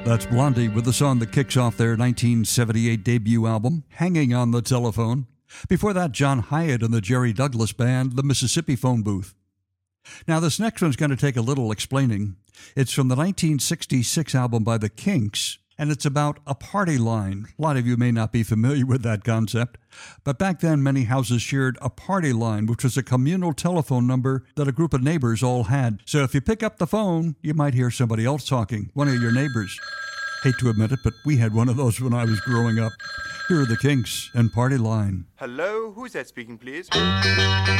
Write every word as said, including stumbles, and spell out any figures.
That's Blondie with the song that kicks off their nineteen seventy-eight debut album, Hanging on the Telephone. Before that, John Hyatt and the Jerry Douglas Band, The Mississippi Phone Booth. Now, this next one's going to take a little explaining. It's from the nineteen sixty-six album by The Kinks, and it's about a party line. A lot of you may not be familiar with that concept, but back then many houses shared a party line, which was a communal telephone number that a group of neighbors all had. So if you pick up the phone, you might hear somebody else talking, one of your neighbors. Hate to admit it, but we had one of those when I was growing up. Here are The Kinks and Party Line. Hello, who's that speaking, please?